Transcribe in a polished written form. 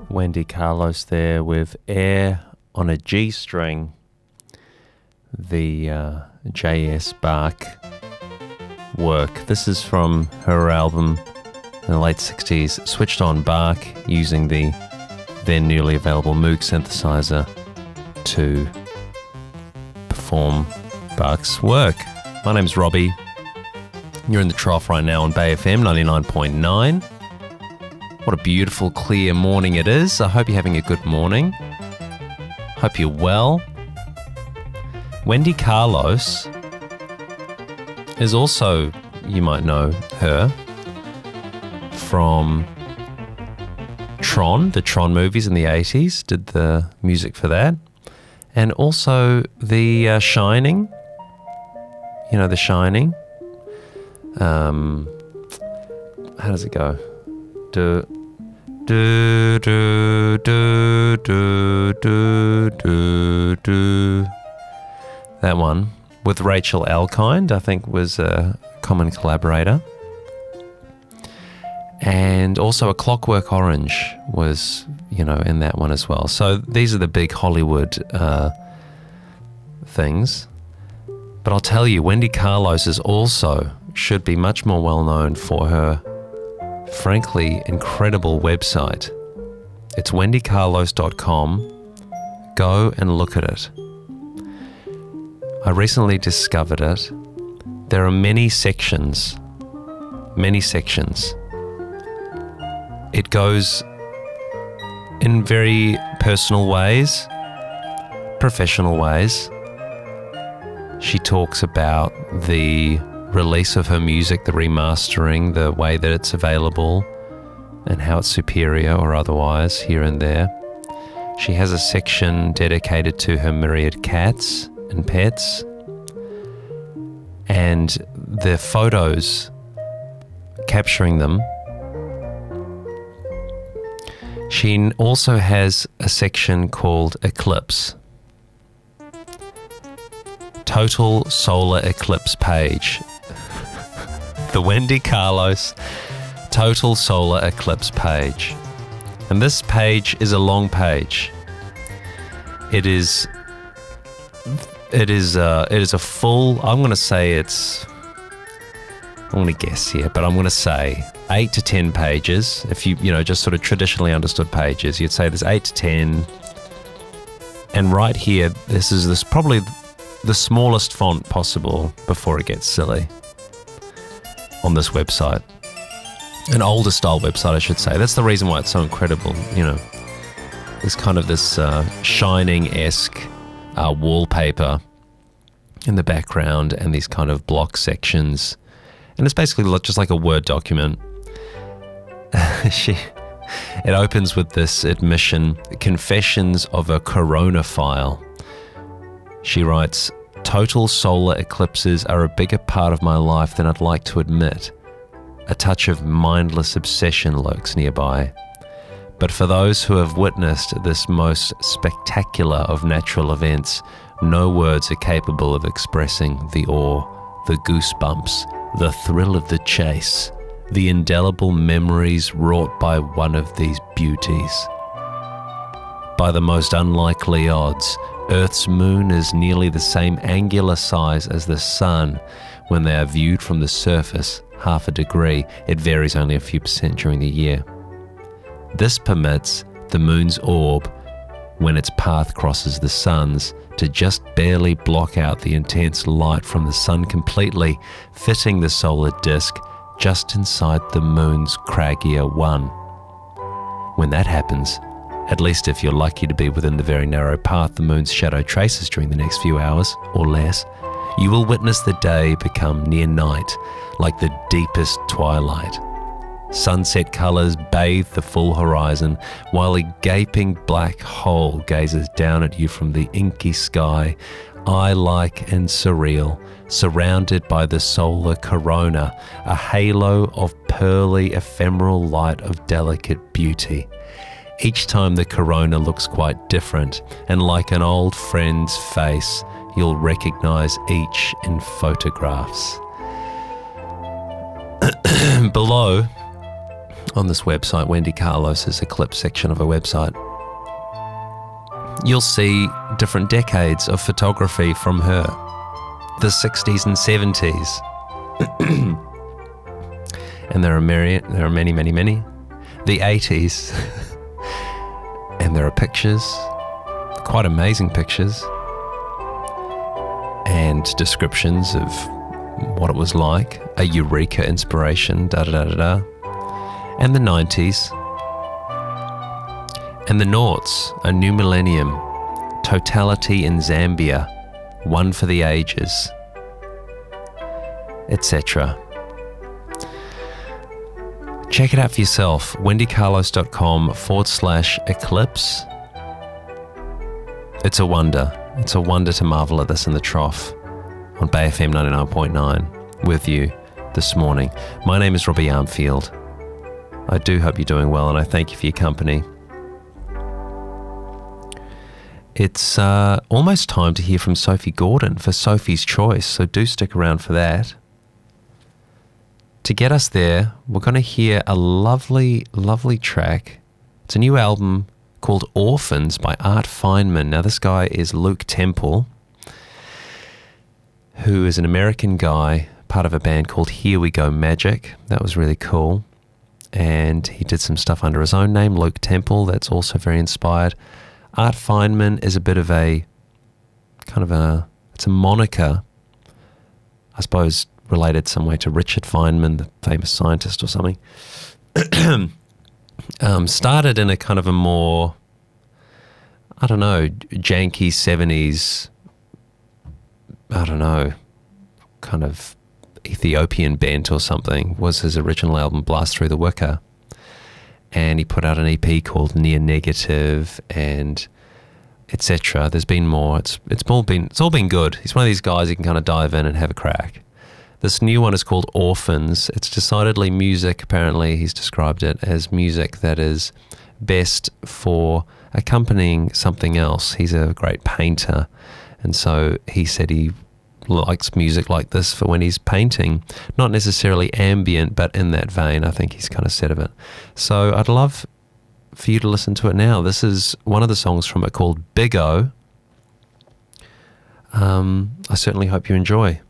Wendy Carlos there with Air on a G string, the J.S. Bach work. This is from her album in the late 60s, Switched On Bach, using the then newly available Moog synthesizer to perform Bach's work. My name's Robbie. You're in the trough right now on Bay FM 99.9. What a beautiful, clear morning it is. I hope you're having a good morning. Hope you're well. Wendy Carlos is also, you might know her from Tron, the Tron movies in the 80s, did the music for that. And also The Shining. You know The Shining? How does it go? Do do do do do do do do. That one with Rachel Elkind, I think, was a common collaborator, and also A Clockwork Orange was, in that one as well. So these are the big Hollywood things. But I'll tell you, Wendy Carlos should be much more well known for her frankly incredible website. It's wendycarlos.com. Go and look at it. I recently discovered it. There are many sections. It goes in very personal ways, professional ways. She talks about the release of her music, the remastering, the way that it's available, and how it's superior or otherwise here and there. She has a section dedicated to her myriad cats and pets, and the photos capturing them. She also has a section called Eclipse. Total solar eclipse page. The Wendy Carlos Total Solar Eclipse page. And this page is a long page. It is a full, I'm going to guess here, but I'm going to say 8 to 10 pages. If you just sort of traditionally understood pages, you'd say there's 8 to 10. And right here, this is probably the smallest font possible before it gets silly on this website. An older style website, I should say. That's the reason why it's so incredible. There's kind of this Shining-esque wallpaper in the background and these kind of block sections. And it's basically just like a Word document. It opens with this admission, Confessions of a Coronaphile. She writes, "Total solar eclipses are a bigger part of my life than I'd like to admit. A touch of mindless obsession lurks nearby. But for those who have witnessed this most spectacular of natural events, no words are capable of expressing the awe, the goosebumps, the thrill of the chase, the indelible memories wrought by one of these beauties. By the most unlikely odds, Earth's moon is nearly the same angular size as the sun when they are viewed from the surface, half a degree. It varies only a few percent during the year. This permits the moon's orb, when its path crosses the sun's, to just barely block out the intense light from the sun completely, fitting the solar disk just inside the moon's craggier one. When that happens, at least if you're lucky to be within the very narrow path the moon's shadow traces during the next few hours or less, you will witness the day become near night, like the deepest twilight. Sunset colors bathe the full horizon, while a gaping black hole gazes down at you from the inky sky, eye-like and surreal, surrounded by the solar corona, a halo of pearly ephemeral light of delicate beauty. Each time the corona looks quite different, and like an old friend's face, you'll recognize each in photographs." Below, on this website, Wendy Carlos's Eclipse section of her website, you'll see different decades of photography from her. The 60s and 70s. And there are many. The 80s. And there are pictures, quite amazing pictures, and descriptions of what it was like, a eureka inspiration, da-da-da-da-da. And the 90s. And the noughts, a new millennium, totality in Zambia, one for the ages, etc. Check it out for yourself, wendycarlos.com/eclipse. It's a wonder. It's a wonder to marvel at this in the trough on Bay FM 99.9 with you this morning. My name is Robbie Armfield. I do hope you're doing well, and I thank you for your company. It's almost time to hear from Sophie Gordon for Sophie's Choice, so do stick around for that. To get us there, we're going to hear a lovely, lovely track. It's a new album called Orphans by Art Feynman. Now, this guy is Luke Temple, who is an American guy, part of a band called Here We Go Magic. That was really cool. And he did some stuff under his own name, Luke Temple. That's also very inspired. Art Feynman is a bit of a, it's a moniker, I suppose, related some way to Richard Feynman, the famous scientist or something. Started in a kind of a more, I don't know, janky 70s, I don't know, kind of Ethiopian bent or something, was his original album, Blast Through the Wicker. And he put out an EP called Near Negative and etc. There's been more. It's all been good. He's one of these guys you can kind of dive in and have a crack. This new one is called Orphans. It's decidedly music, apparently. He's described it as music that is best for accompanying something else. He's a great painter, and so he said he likes music like this for when he's painting. Not necessarily ambient, but in that vein, I think he's kind of said of it. So I'd love for you to listen to it now. This is one of the songs from it called Big O. I certainly hope you enjoy.